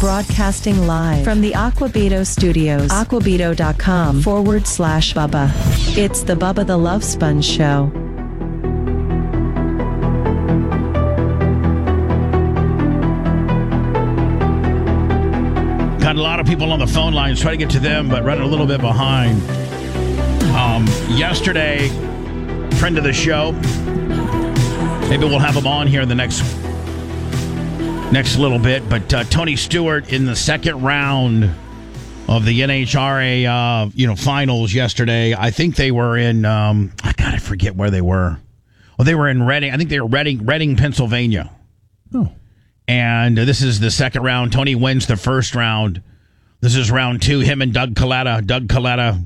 Broadcasting live from the Aquabito Studios. Aquabito.com/Bubba. It's the Bubba the Love Sponge Show. Got a lot of people on the phone lines. Try to get to them, but running a little bit behind. Yesterday, friend of the show. Maybe we'll have him on here in the next little bit. But Tony Stewart in the second round of the NHRA finals yesterday. I think they were in I forget where they were. Well, they were in Reading. I think they were Reading, Pennsylvania. Oh. And this is the second round. Tony wins the first round. This is round two. Him and Doug Colletta. Doug Colletta,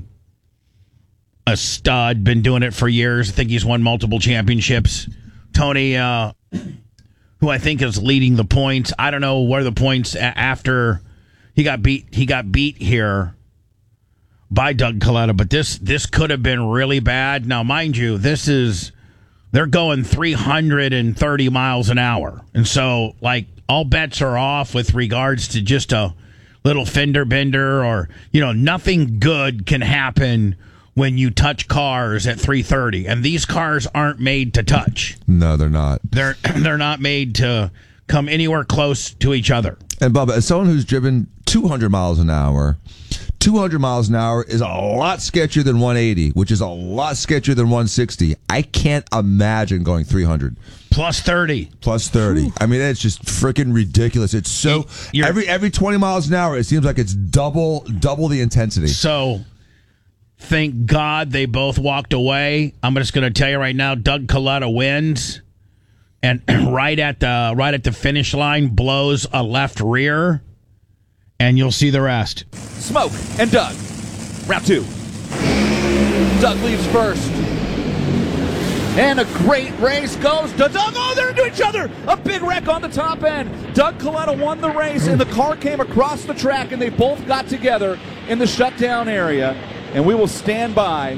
a stud, been doing it for years. I think he's won multiple championships. Tony, who I think is leading the points. I don't know where the points after he got beat here by Doug Colletta, but this could have been really bad. Now, mind you, they're going 330 miles an hour. And so, like, all bets are off with regards to just a little fender bender or, nothing good can happen when you touch cars at 330. And these cars aren't made to touch. No, they're not. They're not made to come anywhere close to each other. And Bubba, as someone who's driven 200 miles an hour, 200 miles an hour is a lot sketchier than 180, which is a lot sketchier than 160. I can't imagine going 300. Plus 30. Plus 30. I mean, it's just freaking ridiculous. It's so every 20 miles an hour, it seems like it's double the intensity. So, thank God they both walked away. I'm just going to tell you right now, Doug Colletta wins, and right at the finish line blows a left rear, and you'll see the rest. Smoke and Doug. Round two. Doug leaves first. And a great race goes to Doug. Oh, they're into each other. A big wreck on the top end. Doug Colletta won the race, and the car came across the track, and they both got together in the shutdown area. And we will stand by.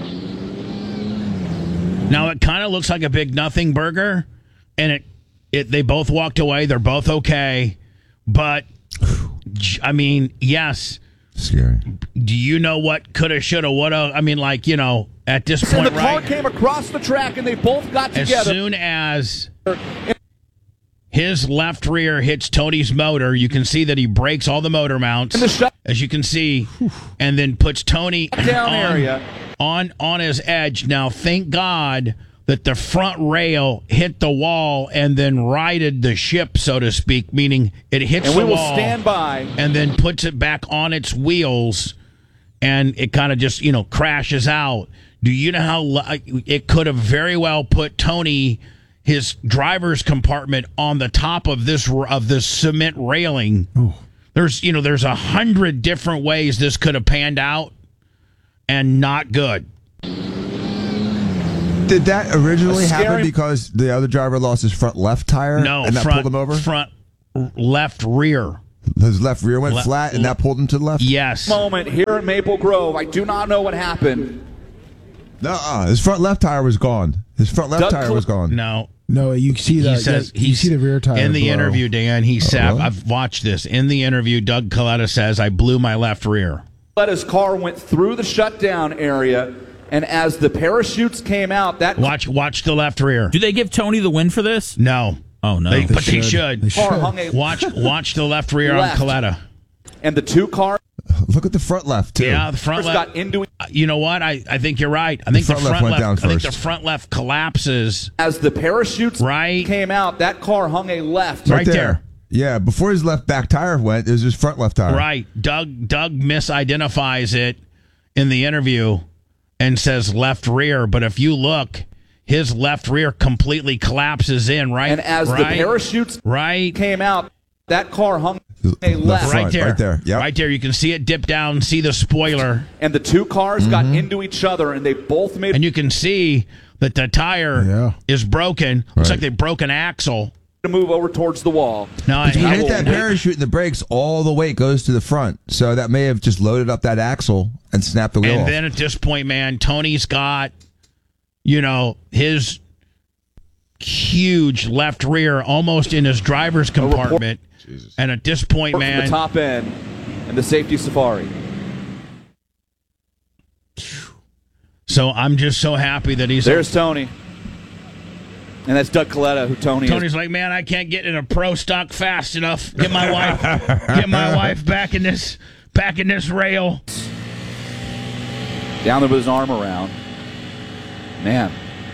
Now, it kind of looks like a big nothing burger, and they both walked away. They're both okay. But, I mean, yes. Scary. Do you know what coulda, shoulda, woulda? I mean, at this point, and the car came across the track, and they both got together. As soon as his left rear hits Tony's motor, you can see that he breaks all the motor mounts, as you can see, and then puts Tony on his edge. Now, thank God that the front rail hit the wall and then righted the ship, so to speak, meaning it hits the wall. And we will stand by. And then puts it back on its wheels, and it kind of just, crashes out. Do you know how it could have very well put Tony, his driver's compartment, on the top of this cement railing? Ooh. There's 100 different ways this could have panned out, and not good. Did that originally happen because the other driver lost his front left tire? No, and that pulled him over? Front left rear. His left rear went flat, and that pulled him to the left? Yes. Moment here at Maple Grove. I do not know what happened. His front left tire was gone. His front left tire was gone. No, you see that. You see the rear tire in the blow. interview, Dan. He said, really? "I've watched this." In the interview, Doug Colletta says, "I blew my left rear." Coletta's car went through the shutdown area, and as the parachutes came out, that watch the left rear. Do they give Tony the win for this? No. Oh no, but they should. Car hung Watch the left rear on Colletta. And the two cars. Look at the front left too. Yeah, the front left got into. You know what? I think you're right. I think the front left down I think first. the front left collapses. As the parachutes came out, that car hung a left. Right there. Yeah, before his left back tire went, it was his front left tire. Right. Doug misidentifies it in the interview and says left rear, but if you look, his left rear completely collapses in, right? And as the parachutes came out, that car hung a left. Front, right there. Yep. Right there. You can see it dip down, see the spoiler. And the two cars got into each other, and they both made... And you can see that the tire is broken. Looks like they broke an axle. To move over towards the wall. No, you hit that parachute and the brakes, all the weight goes to the front. So that may have just loaded up that axle and snapped the wheel off. And then at this point, man, Tony's got, his huge left rear almost in his driver's compartment. Jesus. And at this point, From man, the top end and the safety safari. so I'm just so happy that he's. There's Tony. And that's Doug Coletta, who Tony's like, man, I can't get in a pro stock fast enough. Get my wife back in this rail. Down there with his arm around. Man.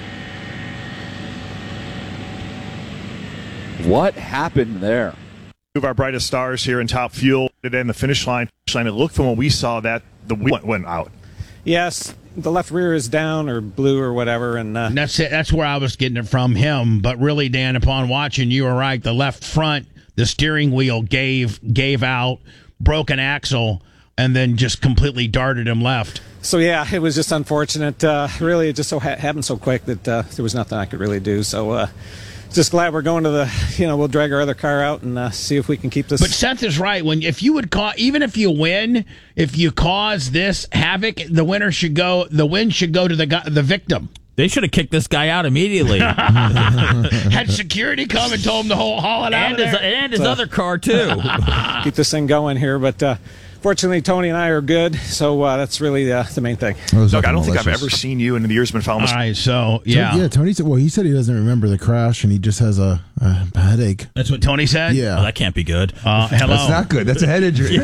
What happened there? Two of our brightest stars here in Top Fuel today in the finish line. It looked from when we saw that the wheel went out. Yes, the left rear is down or blue or whatever, and that's it. That's where I was getting it from him. But really, Dan, upon watching, you were right. The left front, the steering wheel gave out, broke an axle, and then just completely darted him left. So yeah, it was just unfortunate. Really, it just so happened so quick that there was nothing I could really do. So. Just glad we're going to we'll drag our other car out and see if we can keep this. But Seth is right. If you win, if you cause this havoc, the win should go to the victim. They should have kicked this guy out immediately. Had security come and told him to haul it out and his other car too. Keep this thing going here, but fortunately, Tony and I are good, so that's really the main thing. Doug, I don't think I've ever seen you in the years been following. All right, so yeah. Yeah, Tony said, he said he doesn't remember the crash and he just has a headache. That's what Tony said? Yeah. Oh, that can't be good. Hello. That's not good. That's a head injury.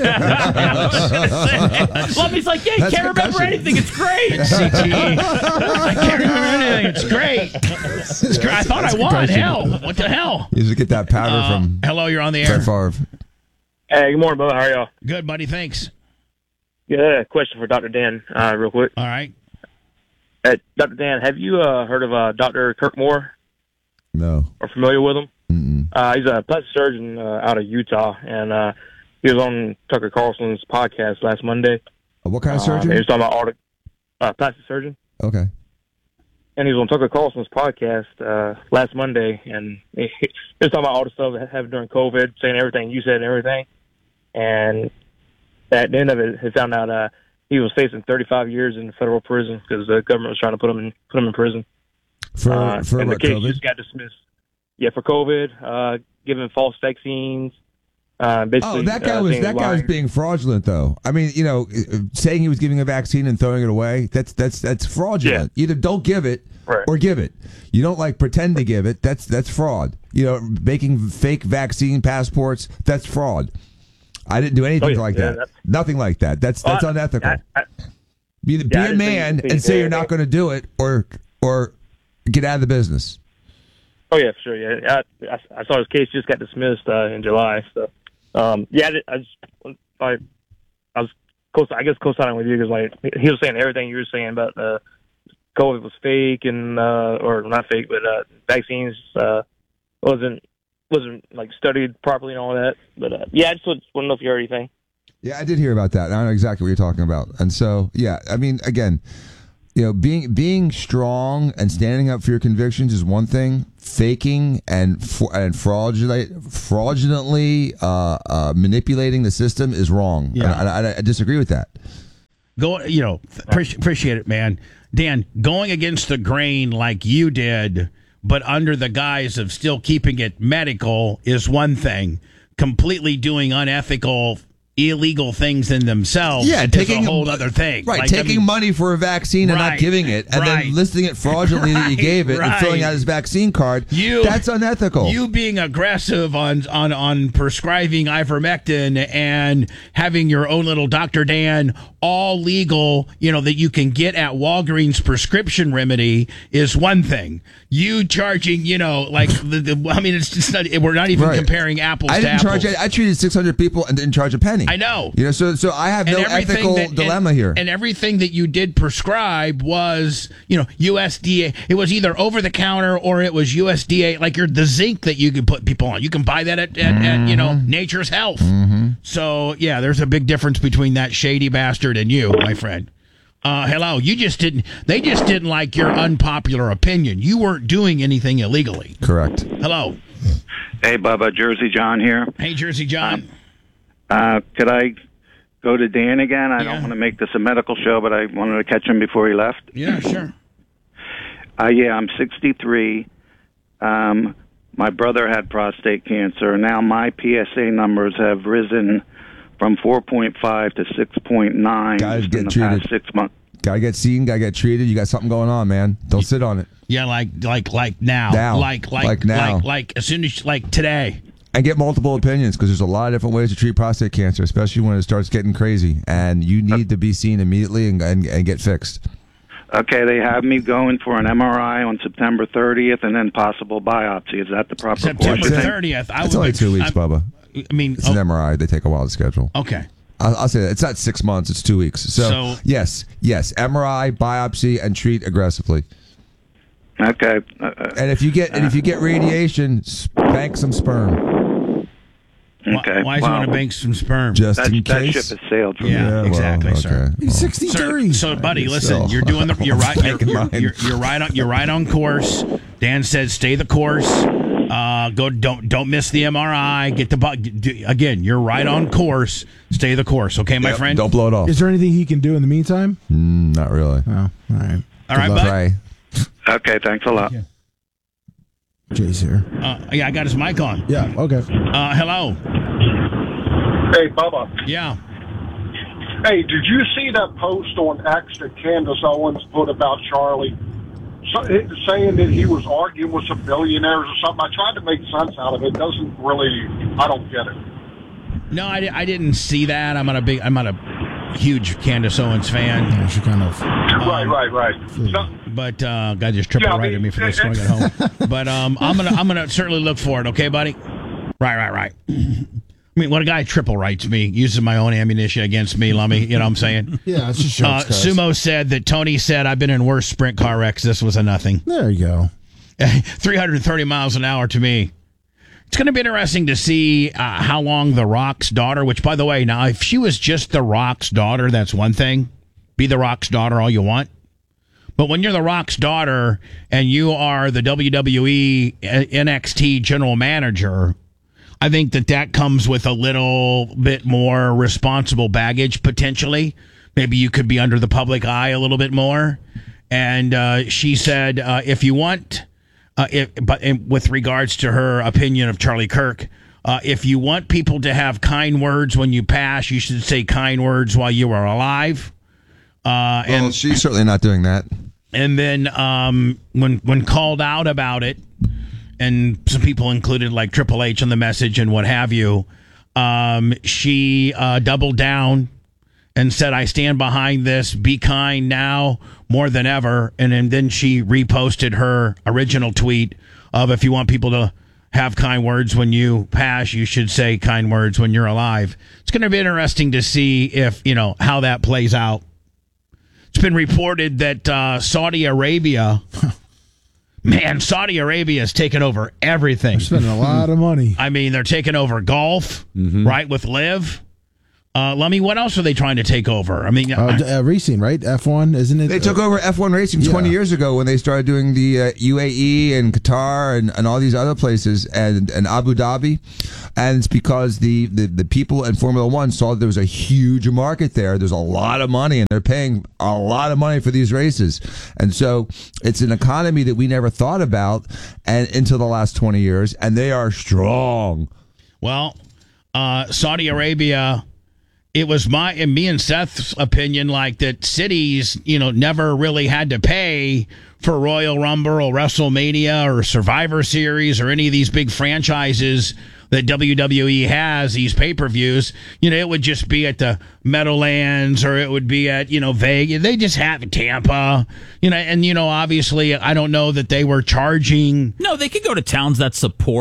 Lumby's like, yeah, you can't remember anything. It's great. CTE. I can't remember anything. It's great. I thought I won. Hell. What the hell? You just get that powder from Hello, you're on the air. Brett Favre. Hey, good morning, brother. How are y'all? Good, buddy. Thanks. Yeah, question for Dr. Dan, real quick. All right. Dr. Dan, have you heard of Dr. Kirk Moore? No. Or familiar with him? Mm-mm. He's a plastic surgeon out of Utah, and he was on Tucker Carlson's podcast last Monday. What kind of surgery? He was talking about all the plastic surgeon. Okay. And he was on Tucker Carlson's podcast last Monday, and he was talking about all the stuff that happened during COVID, saying everything you said and everything. And at the end of it, he found out he was facing 35 years in federal prison because the government was trying to put him in prison. For and the what, case COVID? just got dismissed. Yeah, for COVID, giving false vaccines. Basically, that guy was being fraudulent, though. I mean, saying he was giving a vaccine and throwing it away, that's fraudulent. Yeah. Either don't give it Right. or give it. You don't pretend to give it. That's fraud. Making fake vaccine passports, that's fraud. I didn't do anything like that. Nothing like that. That's unethical. Be a man and say you're not going to do it, or get out of the business. Oh yeah, for sure. Yeah, I saw his case just got dismissed in July. So, I was co-signing with you because he was saying everything you were saying about COVID was fake and or not fake, but vaccines wasn't studied properly and all that. But I just want to know if you heard anything. Yeah, I did hear about that. I know exactly what you're talking about. And so, yeah, I mean, again, being strong and standing up for your convictions is one thing. Faking and fraudulently manipulating the system is wrong. Yeah. I disagree with that. Appreciate it, man. Dan, going against the grain like you did, but under the guise of still keeping it medical is one thing. Completely doing unethical, illegal things in themselves is a whole other thing. Right, taking money for a vaccine and not giving it, and then listing it fraudulently that you gave it and filling out his vaccine card, that's unethical. You being aggressive on prescribing ivermectin and having your own little Dr. Dan, all legal, that you can get at Walgreens prescription remedy is one thing. You charging, it's just not, we're not even comparing apples to apples. I treated 600 people and didn't charge a penny. I know. So I have no ethical dilemma here. And everything that you did prescribe was, USDA. It was either over the counter or it was USDA, like the zinc that you can put people on. You can buy that at Nature's Health. Mm-hmm. So, yeah, there's a big difference between that shady bastard and you, my friend. Hello. They just didn't like your unpopular opinion. You weren't doing anything illegally. Correct. Hello. Hey, Bubba. Jersey John here. Hey, Jersey John. Could I go to Dan again? I don't want to make this a medical show, but I wanted to catch him before he left. Yeah, sure. I'm 63. My brother had prostate cancer. Now my PSA numbers have risen from 4.5 to 6.9 in the past 6 months. Gotta get seen, gotta get treated. You got something going on, man. Don't sit on it. Yeah, like now. Now. Like now. Like as soon as, like today. And get multiple opinions, because there's a lot of different ways to treat prostate cancer, especially when it starts getting crazy. And you need to be seen immediately and get fixed. Okay, they have me going for an MRI on September 30th and then possible biopsy. Is that the proper course? September 30th. It's only 2 weeks, Bubba. I mean, it's an MRI. They take a while to schedule. Okay. I'll say that. It's not 6 months. It's 2 weeks. So yes. MRI, biopsy, and treat aggressively. Okay. And if you get radiation, bank some sperm. Okay. Why does he want to bank some sperm? Just in that case. ship has sailed from Yeah, exactly, sir. He's 63. So, buddy, listen. You're doing you're right. You're right on course. Dan said, stay the course. Don't miss the MRI. Again. You're right on course. Stay the course, okay, my friend. Don't blow it off. Is there anything he can do in the meantime? Not really. Oh, all right. All right, bud. Pray. Okay, thanks a lot. Jay's here. Yeah, I got his mic on. Yeah. Okay. Hello. Hey, Bubba. Yeah. Hey, did you see that post on X that Candace Owens put about Charlie? Saying that he was arguing with some billionaires or something. I tried to make sense out of it. I don't get it. No, I didn't see that. I'm not a huge Candace Owens fan. Yeah, she kind of. Right. But guy just triple righted me for this when I got home. But I'm gonna certainly look for it. Okay, buddy. Right. I mean, when a guy triple rights me, uses my own ammunition against me, Lummy, you know what I'm saying? Yeah, it's just Sumo said that Tony said, I've been in worse sprint car wrecks. This was a nothing. There you go. 330 miles an hour to me. It's going to be interesting to see how long The Rock's daughter, which, by the way, now, if she was just The Rock's daughter, that's one thing. Be The Rock's daughter all you want. But when you're The Rock's daughter and you are the WWE NXT general manager, I think that comes with a little bit more responsible baggage, potentially. Maybe you could be under the public eye a little bit more. And she said, if you want, with regards to her opinion of Charlie Kirk, if you want people to have kind words when you pass, you should say kind words while you are alive. And she's certainly not doing that. And then when called out about it, and some people included like Triple H on the message and what have you, she doubled down and said, I stand behind this. Be kind now more than ever. And then she reposted her original tweet of, if you want people to have kind words when you pass, you should say kind words when you're alive. It's going to be interesting to see if, how that plays out. It's been reported that Saudi Arabia... Man, Saudi Arabia has taken over everything. They're spending a lot of money. I mean, they're taking over golf, right, with Liv. Lummy, what else are they trying to take over? I mean, racing, right? F1, isn't it? They took over F1 racing 20 years ago when they started doing the UAE and Qatar and all these other places and Abu Dhabi. And it's because the people in Formula One saw that there was a huge market there. There's a lot of money, and they're paying a lot of money for these races. And so it's an economy that we never thought about until the last 20 years, and they are strong. Well, Saudi Arabia... It was me and Seth's opinion, like that cities, never really had to pay for Royal Rumble or WrestleMania or Survivor Series or any of these big franchises that WWE has, these pay-per-views. It would just be at the Meadowlands or it would be at, Vegas. They just have Tampa, and, obviously I don't know that they were charging. No, they could go to towns that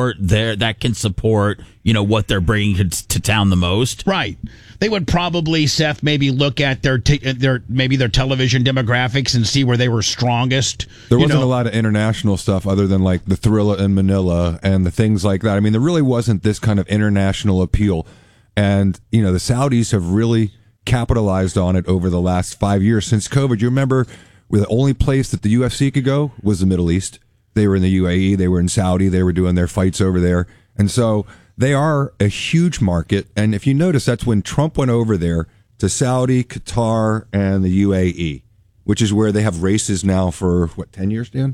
can support, what they're bringing to town the most. Right. They would probably, Seth, maybe look at their television demographics and see where they were strongest. There wasn't a lot of international stuff other than like the Thrilla in Manila and the things like that. I mean, there really wasn't this kind of international appeal. And, the Saudis have really capitalized on it over the last 5 years since COVID. You remember the only place that the UFC could go was the Middle East. They were in the UAE. They were in Saudi. They were doing their fights over there. And so they are a huge market, and if you notice, that's when Trump went over there to Saudi, Qatar, and the UAE, which is where they have races now for, 10 years, Dan?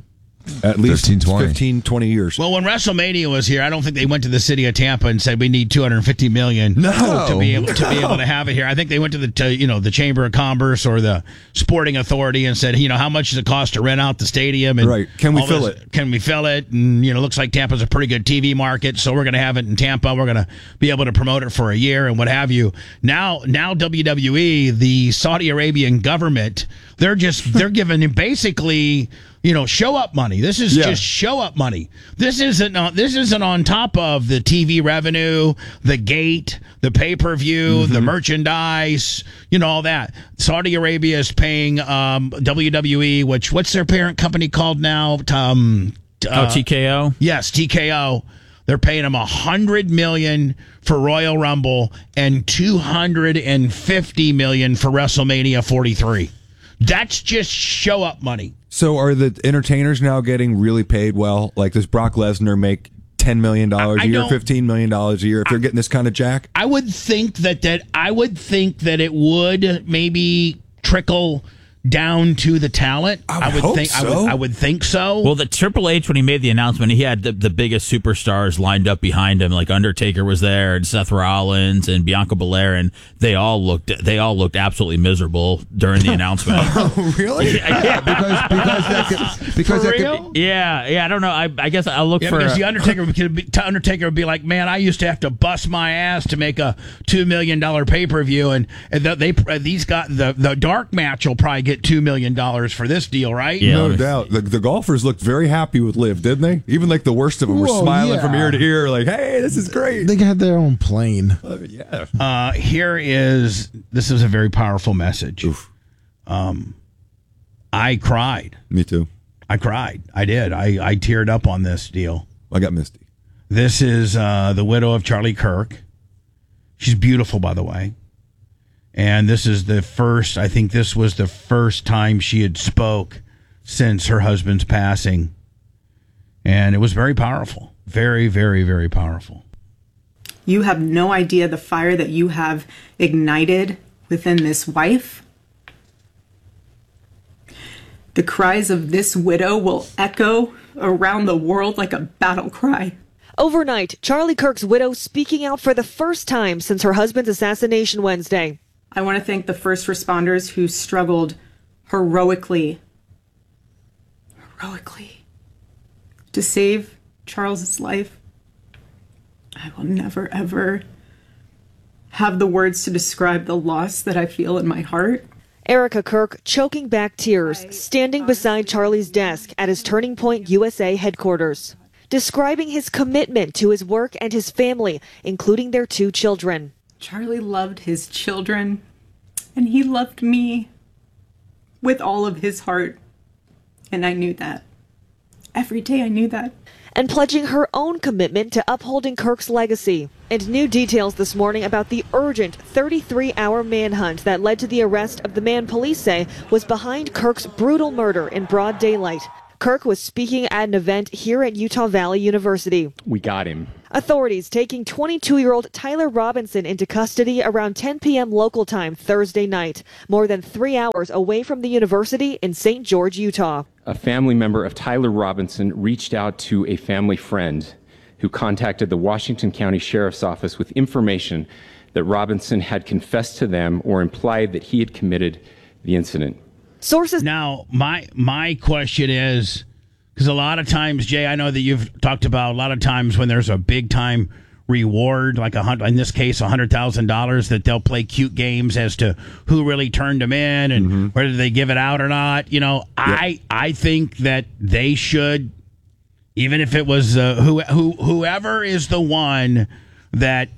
at least 15, 20 years. Well, when WrestleMania was here, I don't think they went to the city of Tampa and said we need $250 million to be able to have it here. I think they went to the Chamber of Commerce or the Sporting Authority and said, how much does it cost to rent out the stadium? And right? Can we fill it? Can we fill it? And looks like Tampa's a pretty good TV market, so we're going to have it in Tampa. We're going to be able to promote it for a year and what have you. Now WWE, the Saudi Arabian government, they're giving him basically show up money. This is just show up money. This isn't on top of the TV revenue, the gate, the pay-per-view, the merchandise, all that. Saudi Arabia is paying WWE, what's their parent company called now? TKO? Yes, TKO. They're paying them $100 million for Royal Rumble and $250 million for WrestleMania 43. That's just show up money. So are the entertainers now getting really paid well? Like, does Brock Lesnar make $10 million a year, $15 million a year if they're getting this kind of jack? I would think that it would maybe trickle down to the talent. I would think so. Well, the Triple H, when he made the announcement, he had the biggest superstars lined up behind him. Like Undertaker was there, and Seth Rollins, and Bianca Belair, and they all looked absolutely miserable during the announcement. Oh, really? Yeah. because yeah. I don't know. I guess I'll look for because the Undertaker would be like, man, I used to have to bust my ass to make a $2 million pay-per-view, and the dark match will probably get $2 million for this deal, right? Yeah, no doubt. The golfers looked very happy with Liv, didn't they? Even like the worst of them were smiling from ear to ear, like, "Hey, this is great." They had their own plane. This is a very powerful message. Oof. I cried. Me too. I cried. I did. I teared up on this deal. I got misty. This is the widow of Charlie Kirk. She's beautiful, by the way. And this was the first time she had spoke since her husband's passing. And it was very powerful. Very, very, very powerful. You have no idea the fire that you have ignited within this wife. The cries of this widow will echo around the world like a battle cry. Overnight, Charlie Kirk's widow speaking out for the first time since her husband's assassination Wednesday. I want to thank the first responders who struggled heroically to save Charles's life. I will never, ever have the words to describe the loss that I feel in my heart. Erica Kirk choking back tears, standing beside Charlie's desk at his Turning Point USA headquarters, describing his commitment to his work and his family, including their 2 children. Charlie loved his children, and he loved me with all of his heart. And I knew that. Every day I knew that. And pledging her own commitment to upholding Kirk's legacy. And new details this morning about the urgent 33-hour manhunt that led to the arrest of the man police say was behind Kirk's brutal murder in broad daylight. Kirk was speaking at an event here at Utah Valley University. We got him. Authorities taking 22-year-old Tyler Robinson into custody around 10 p.m. local time Thursday night, more than 3 hours away from the university in St. George, Utah. A family member of Tyler Robinson reached out to a family friend who contacted the Washington County Sheriff's Office with information that Robinson had confessed to them or implied that he had committed the incident. Sources. Now, my question is, because a lot of times, Jay, I know that you've talked about a lot of times when there's a big time reward, like in this case, $100,000, that they'll play cute games as to who really turned them in and whether they give it out or not. I think that they should, even if it was whoever is the one that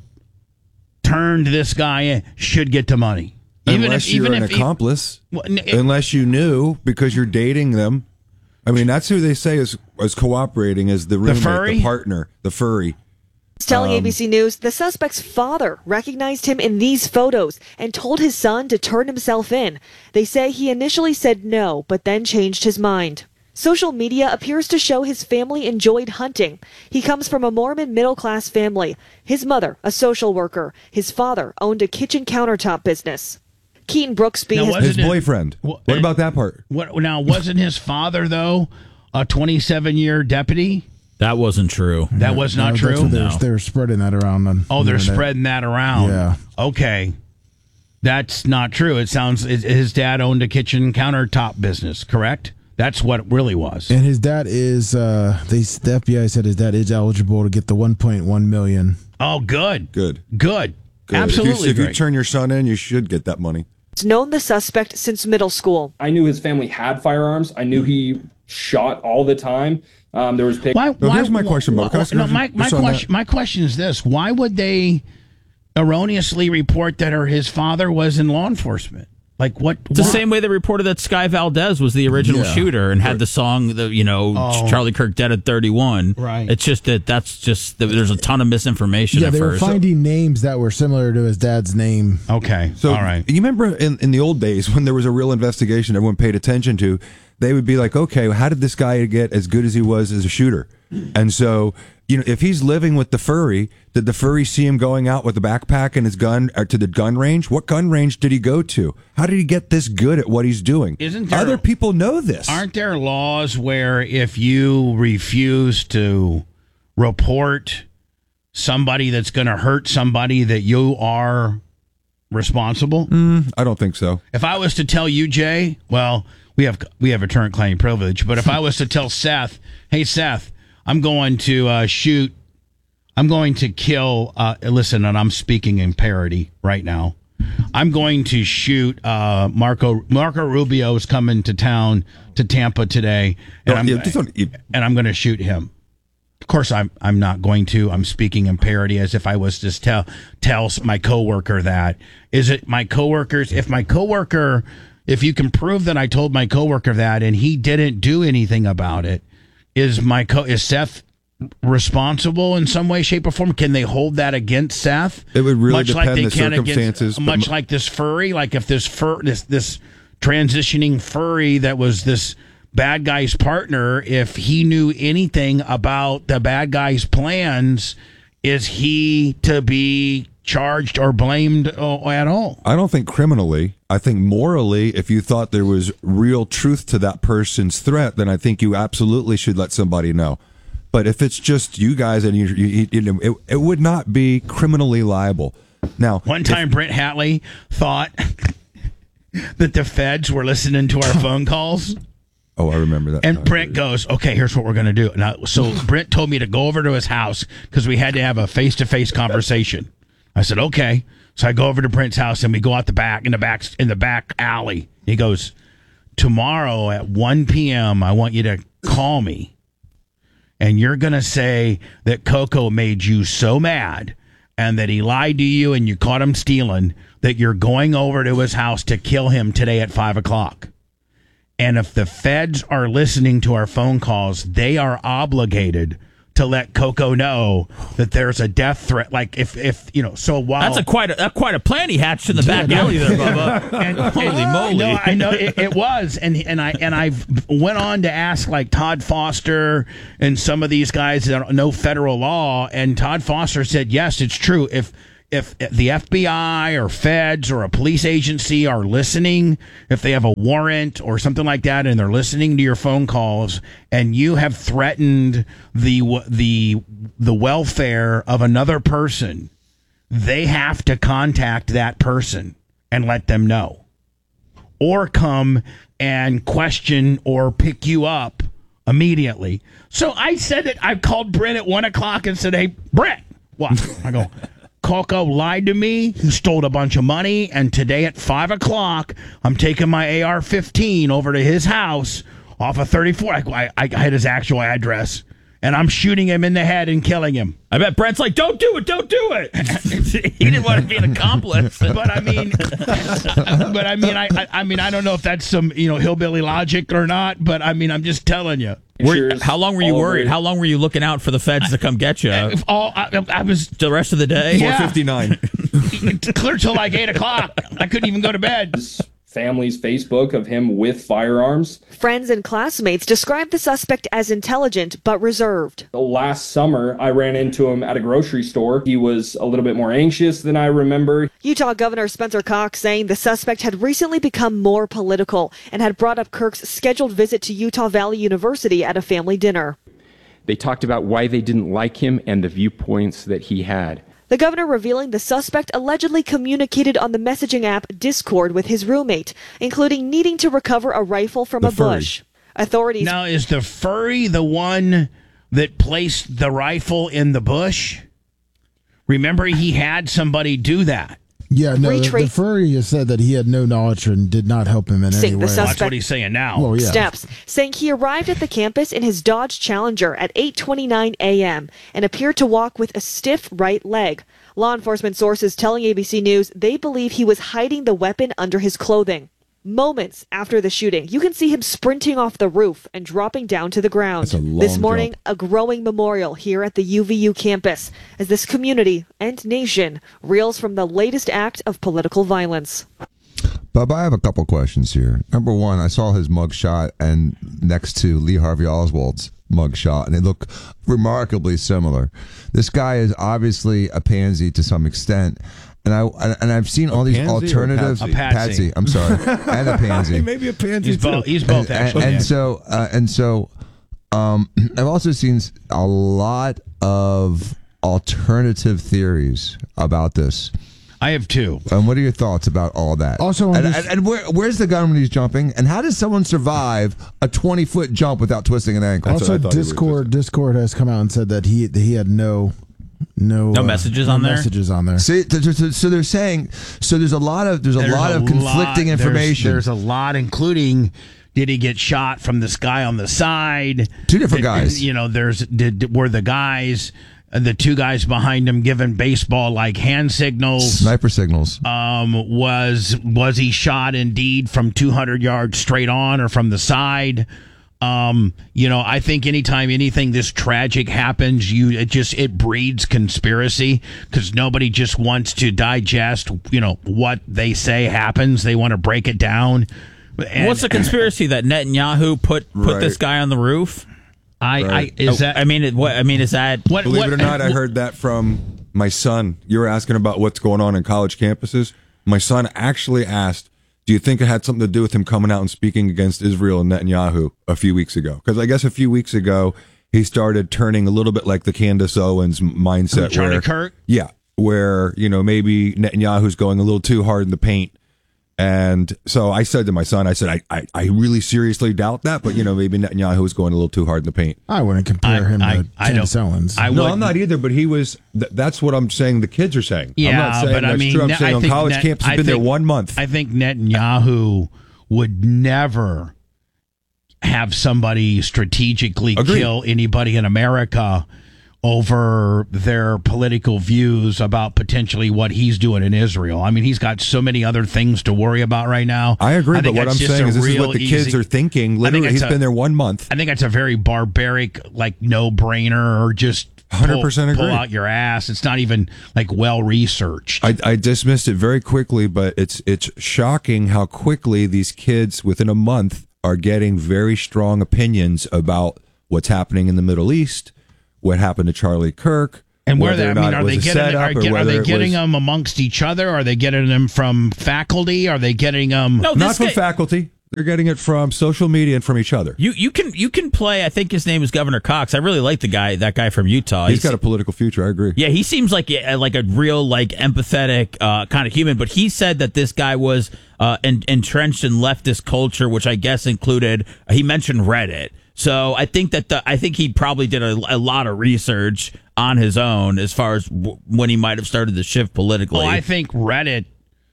turned this guy in, should get the money. Unless you're an accomplice, unless you knew because you're dating them. I mean, that's who they say is cooperating as the roommate, the partner, the furry. Telling ABC News, the suspect's father recognized him in these photos and told his son to turn himself in. They say he initially said no, but then changed his mind. Social media appears to show his family enjoyed hunting. He comes from a Mormon middle-class family. His mother, a social worker. His father owned a kitchen countertop business. Keaton Brooksby, his boyfriend. What about that part? Now, wasn't his father, though, a 27-year deputy? That wasn't true. That was not true? They were spreading that around. They're spreading that around. Yeah. Okay. That's not true. It sounds his dad owned a kitchen countertop business, correct? That's what it really was. And his dad is, the FBI said his dad is eligible to get the $1.1 million. Oh, good. Good. Absolutely. If you turn your son in, you should get that money. It's known the suspect since middle school. I knew his family had firearms. I knew he shot all the time. There was here's my question, Bob. My question is this: why would they erroneously report that his father was in law enforcement? Like what? It's the same way they reported that Sky Valdez was the original shooter and had the song, Charlie Kirk dead at 31. Right. It's just there's a ton of misinformation. Yeah, they were finding names that were similar to his dad's name. Okay, so all right. You remember in the old days when there was a real investigation everyone paid attention to, they would be like, okay, how did this guy get as good as he was as a shooter? And so, if he's living with the furry, did the furry see him going out with a backpack and his gun to the gun range? What gun range did he go to? How did he get this good at what he's doing? Other people know this. Aren't there laws where if you refuse to report somebody that's going to hurt somebody that you are responsible? I don't think so. If I was to tell you, Jay, well, we have attorney-client privilege, but if I was to tell Seth, hey, Seth, I'm going to kill, listen, and I'm speaking in parody right now. I'm going to shoot Marco Rubio is coming to town to Tampa today, and I'm going to shoot him. Of course, I'm not going to. I'm speaking in parody as if I was just tell my coworker that. Is it my coworkers? If you can prove that I told my coworker that and he didn't do anything about it, is Seth responsible in some way, shape, or form? Can they hold that against Seth? It would really much depend like they the can circumstances. Much like this furry, like if this transitioning furry that was this bad guy's partner, if he knew anything about the bad guy's plans, is he to be charged or blamed at all? I don't think criminally. I think morally, if you thought there was real truth to that person's threat, then I think you absolutely should let somebody know. But if it's just you guys and it would not be criminally liable. Now, one time Brent Hatley thought that the feds were listening to our phone calls. Oh, I remember that. And Brent goes, okay, here's what we're going to do. Now, so Brent told me to go over to his house because we had to have a face-to-face conversation. I said, okay. So I go over to Brent's house and we go out the back in the back alley. He goes, tomorrow at 1 p.m., I want you to call me. And you're going to say that Coco made you so mad and that he lied to you and you caught him stealing that you're going over to his house to kill him today at 5 o'clock. And if the feds are listening to our phone calls, they are obligated to let Coco know that there's a death threat. Like if so while that's quite a plan he hatched in the back alley there, Bubba. And holy moly! No, I know it was, and I've went on to ask like Todd Foster and some of these guys that know federal law, and Todd Foster said yes, it's true. If the FBI or feds or a police agency are listening, if they have a warrant or something like that, and they're listening to your phone calls, and you have threatened the welfare of another person, they have to contact that person and let them know, or come and question or pick you up immediately. So I said that I called Brent at 1 o'clock and said, "Hey, Brent, what?" I go, Coco lied to me. He stole a bunch of money. And today at 5 o'clock, I'm taking my AR-15 over to his house off of 34. I had his actual address. And I'm shooting him in the head and killing him. I bet Brent's like, don't do it. He didn't want to be an accomplice. But I mean, I don't know if that's some, hillbilly logic or not. But I mean, I'm just telling you. How long were you worried? How long were you looking out for the feds to come get you? I was the rest of the day. Yeah. 4:59. Clear till like 8 o'clock. I couldn't even go to bed. family's Facebook of him with firearms. Friends and classmates describe the suspect as intelligent but reserved. Last summer, I ran into him at a grocery store. He was a little bit more anxious than I remember. Utah Governor Spencer Cox saying the suspect had recently become more political and had brought up Kirk's scheduled visit to Utah Valley University at a family dinner. They talked about why they didn't like him and the viewpoints that he had. The governor revealing the suspect allegedly communicated on the messaging app Discord with his roommate, including needing to recover a rifle from a bush. Authorities. Now, is the furry the one that placed the rifle in the bush? Remember, he had somebody do that. Yeah, no, the furry has said that he had no knowledge and did not help him in any way. That's what he's saying now. Well, yeah. Steps, saying he arrived at the campus in his Dodge Challenger at 8:29 a.m. and appeared to walk with a stiff right leg. Law enforcement sources telling ABC News they believe he was hiding the weapon under his clothing. Moments after the shooting, you can see him sprinting off the roof and dropping down to the ground. That's a long this morning, jump. a growing memorial here at the UVU campus as this community and nation reels from the latest act of political violence. Bub, I have a couple questions here. Number one, I saw his mugshot and next to Lee Harvey Oswald's mugshot, and they look remarkably similar. This guy is obviously a pansy to some extent. And I've seen all these alternative patsy. I'm sorry, and a pansy. Maybe a pansy. He's both actually. And so I've also seen a lot of alternative theories about this. I have two. And what are your thoughts about all that? Also, and where's the gun when he's jumping? And how does someone survive a 20-foot jump without twisting an ankle? Also, Discord has come out and said that he had no messages on there. Messages on there. See, so they're saying there's a lot of conflicting information. There's a lot, including did he get shot from this guy on the side? Two different guys. You know, were the guys. The two guys behind him giving baseball-like hand signals, sniper signals. Was he shot indeed from 200 yards straight on or from the side? I think anytime anything this tragic happens, it breeds conspiracy because nobody just wants to digest, what they say happens. They want to break it down. And what's the conspiracy that Netanyahu put this guy on the roof? Believe it or not, I heard that from my son. You were asking about what's going on in college campuses. My son actually asked, do you think it had something to do with him coming out and speaking against Israel and Netanyahu a few weeks ago? Because I guess a few weeks ago, he started turning a little bit like the Candace Owens mindset. Charlie Kirk? Yeah, where, maybe Netanyahu's going a little too hard in the paint. And so I said to my son, I really seriously doubt that, but, maybe Netanyahu was going a little too hard in the paint. I wouldn't compare him to Candace Owens. No, I'm not either, but he was, that's what I'm saying the kids are saying. Yeah, I'm not saying but that's true. I'm saying on college campus, he's been there 1 month. I think Netanyahu would never have somebody strategically kill anybody in America over their political views about potentially what he's doing in Israel. I mean, he's got so many other things to worry about right now. I agree, but what I'm saying is this is what the kids are thinking. Literally, he's been there 1 month. I think it's a very barbaric, no-brainer, or just 100% pull out your ass. It's not even well-researched. I dismissed it very quickly, but it's shocking how quickly these kids, within a month, are getting very strong opinions about what's happening in the Middle East, what happened to Charlie Kirk, and are they getting them amongst each other? Are they getting them from faculty? Are they getting them not from faculty? They're getting it from social media and from each other. You can play. I think his name is Governor Cox. I really like that guy from Utah. He's got a political future. I agree. Yeah, he seems like a real empathetic kind of human. But he said that this guy was entrenched in leftist culture, which I guess included. He mentioned Reddit. So I think he probably did a lot of research on his own as far as when he might have started to shift politically. Oh, I think Reddit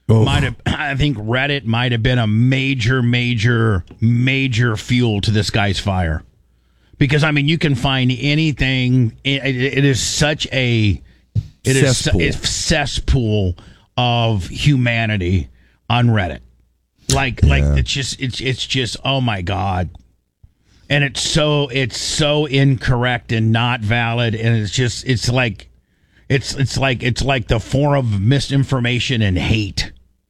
might have been a major fuel to this guy's fire. Because you can find anything. It is such a cesspool of humanity on Reddit. It's just oh my God. And it's so incorrect and not valid, and it's like the form of misinformation and hate.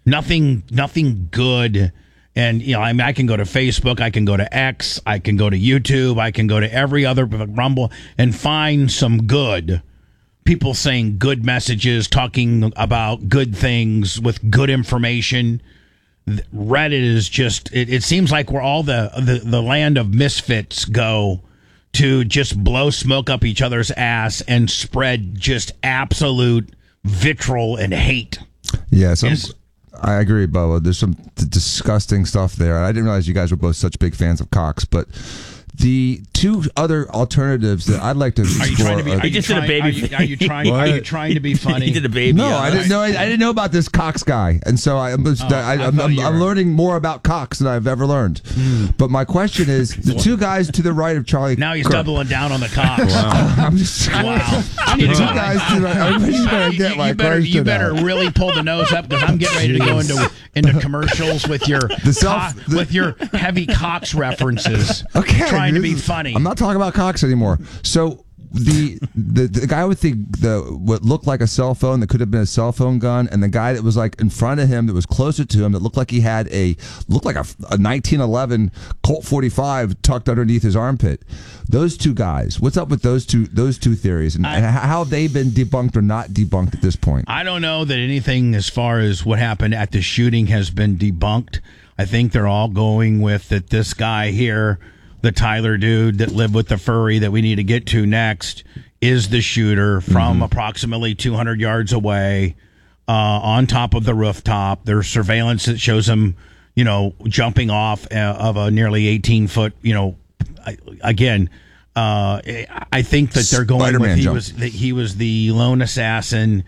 Nothing good. And, I mean, I can go to Facebook, I can go to X, I can go to YouTube, I can go to every other Rumble and find some good people saying good messages, talking about good things with good information. Reddit is just, it seems like where all the land of misfits go to just blow smoke up each other's ass and spread just absolute vitriol and hate. Yes, I agree, Bubba. There's some disgusting stuff there. I didn't realize you guys were both such big fans of Cox, but the two other alternatives that I'd like to explore. Are you trying to be funny? He did a baby. No, I didn't know. I didn't know about this Cox guy, and so I'm learning more about Cox than I've ever learned. But my question is, the two guys to the right of Charlie. Now he's Kirk. doubling down on the Cox. Wow. I'm just wow. The two guys to the right. You better really pull the nose up because I'm getting ready to go into commercials with your heavy Cox references. Okay. Trying to be funny. I'm not talking about Cox anymore. So the guy with the what looked like a cell phone that could have been a cell phone gun, and the guy that was like in front of him that was closer to him that looked like he had a 1911 Colt 45 tucked underneath his armpit. Those two guys. What's up with those two theories, and how have they been debunked or not debunked at this point? I don't know that anything as far as what happened at the shooting has been debunked. I think they're all going with that this guy here, the Tyler dude that lived with the furry that we need to get to next, is the shooter from approximately 200 yards away on top of the rooftop. There's surveillance that shows him, jumping off of a nearly 18-foot, again, I think that they're going Spider-Man with he was the lone assassin.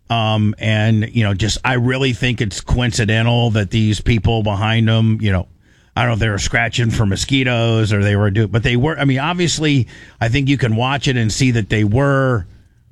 I really think it's coincidental that these people behind him, I don't know if they were scratching for mosquitoes or they were but they were, obviously, I think you can watch it and see that they were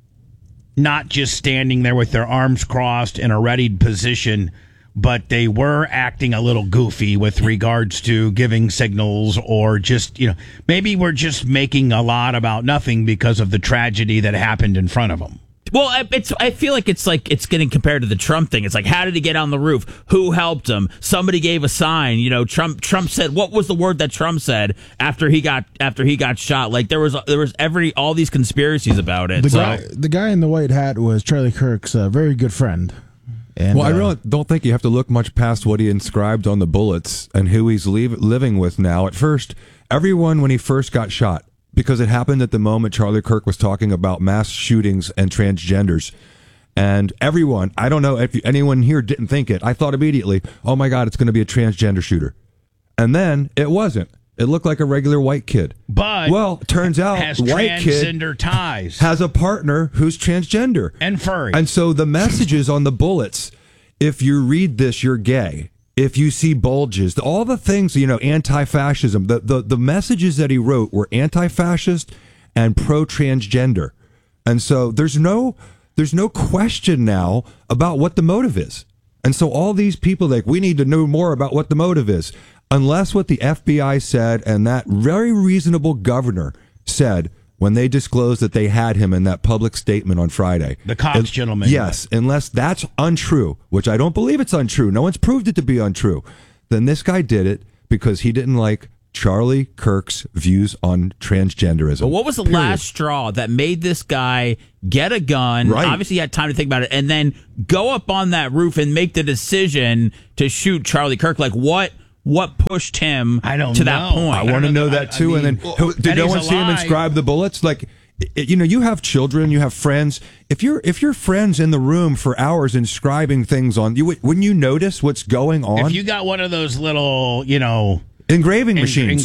not just standing there with their arms crossed in a readied position, but they were acting a little goofy with regards to giving signals or just, maybe we're just making a lot about nothing because of the tragedy that happened in front of them. Well, I feel like it's getting compared to the Trump thing. It's like, how did he get on the roof? Who helped him? Somebody gave a sign. Trump said, what was the word that Trump said after he got shot? Like there was all these conspiracies about it. The guy in the white hat was Charlie Kirk's very good friend. And, I really don't think you have to look much past what he inscribed on the bullets and who he's living with now. At first, everyone when he first got shot, because it happened at the moment Charlie Kirk was talking about mass shootings and transgenders. And everyone, I don't know if anyone here didn't think it. I thought immediately, oh my God, it's going to be a transgender shooter. And then it wasn't. It looked like a regular white kid. But well, it turns out has white kid transgender ties. Has a partner who's transgender. And furry. And so the messages on the bullets, if you read this, you're gay. If you see bulges, all the things, anti-fascism, the messages that he wrote were anti-fascist and pro-transgender. And so there's no question now about what the motive is. And so all these people, we need to know more about what the motive is. Unless what the FBI said and that very reasonable governor said when they disclosed that they had him in that public statement on Friday. The Cox gentleman. Yes, unless that's untrue, which I don't believe it's untrue. No one's proved it to be untrue. Then this guy did it because he didn't like Charlie Kirk's views on transgenderism. But what was the last straw that made this guy get a gun? Right. Obviously, he had time to think about it, and then go up on that roof and make the decision to shoot Charlie Kirk. Like, what pushed him to that point? I want to know that too. And then, did no one see him inscribe the bullets? Like, you have children, you have friends. If your friend's in the room for hours inscribing things on you, wouldn't you notice what's going on? If you got one of those little, engraving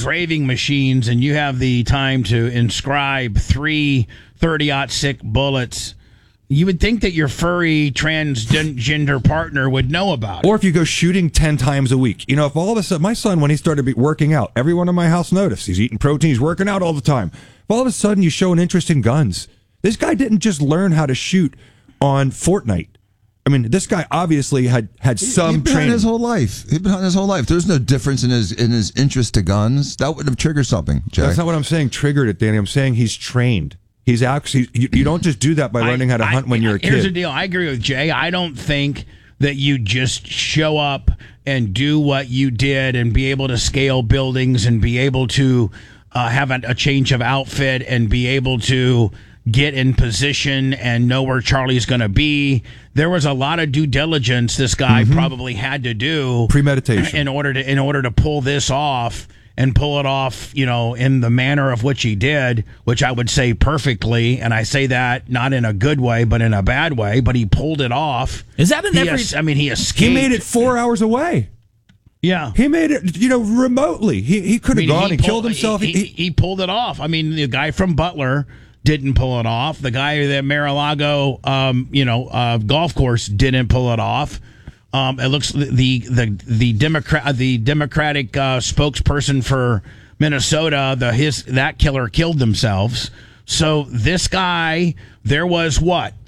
machines, and you have the time to inscribe 3 30-06 bullets, you would think that your furry transgender partner would know about it. Or if you go shooting 10 times a week. If all of a sudden, my son, when he started working out, everyone in my house noticed. He's eating protein, he's working out all the time. If all of a sudden you show an interest in guns, this guy didn't just learn how to shoot on Fortnite. I mean, this guy obviously had some training. His whole life. He'd been hunting his whole life. There's no difference in his interest to guns. That would have triggered something, Jay. That's not what I'm saying triggered it, Danny. I'm saying he's trained. He's actually, you don't just do that by learning how to hunt when you're a kid. Here's the deal. I agree with Jay. I don't think that you just show up and do what you did and be able to scale buildings and be able to have a change of outfit and be able to get in position and know where Charlie's going to be. There was a lot of due diligence this guy probably had to do, premeditation, in order to pull this off and pull it off, in the manner of which he did, which I would say perfectly. And I say that not in a good way, but in a bad way. But he pulled it off. Is that he escaped. He made it 4 hours away. Yeah. He made it, remotely. He could have gone and killed himself. He pulled it off. I mean, the guy from Butler didn't pull it off. The guy at Mar-a-Lago, golf course didn't pull it off. It looks the Democratic spokesperson for Minnesota, that killer killed themselves. So this guy, there was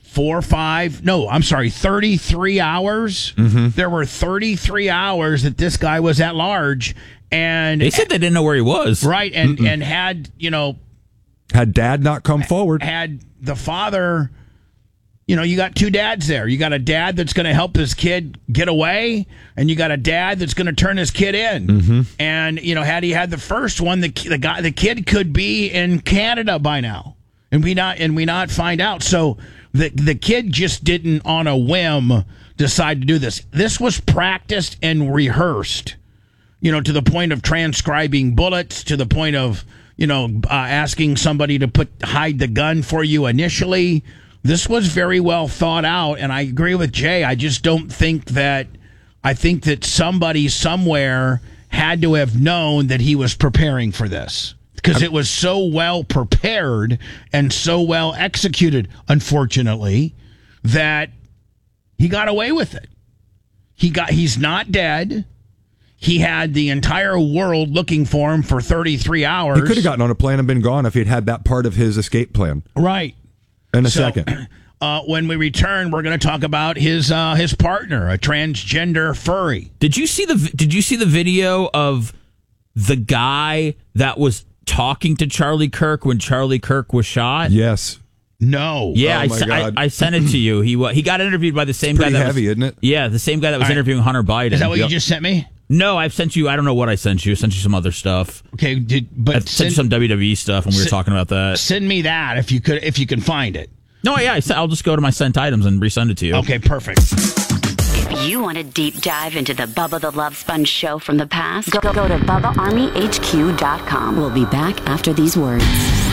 33 hours. There were 33 hours that this guy was at large, and they said they didn't know where he was. Right, and had had dad not come forward, had the father. You got two dads there. You got a dad that's going to help his kid get away, and you got a dad that's going to turn his kid in. And had he had the first one, the kid could be in Canada by now, and we not find out. So the kid just didn't on a whim decide to do this. This was practiced and rehearsed. To the point of transcribing bullets, to the point of asking somebody to hide the gun for you initially. This was very well thought out, and I agree with Jay. I just don't think that. I think that somebody somewhere had to have known that he was preparing for this, because it was so well prepared and so well executed, unfortunately, that he got away with it. He's not dead. He had the entire world looking for him for 33 hours. He could have gotten on a plane and been gone if he'd had that part of his escape plan. Right. In a second. When we return, we're going to talk about his partner, a transgender furry. Did you see the video of the guy that was talking to Charlie Kirk when Charlie Kirk was shot? Yes. No. Yeah, I sent it to you. He got interviewed by the same guy. That heavy, isn't it? Yeah, the same guy that was interviewing Hunter Biden. Is that what you just sent me? No, I've sent you. I don't know what I sent you. I sent you some other stuff. Okay, I sent you some WWE stuff when we were talking about that. Send me that if you can find it. No, yeah, I'll just go to my sent items and resend it to you. Okay, perfect. If you want a deep dive into the Bubba the Love Sponge show from the past, go to BubbaArmyHQ.com. We'll be back after these words.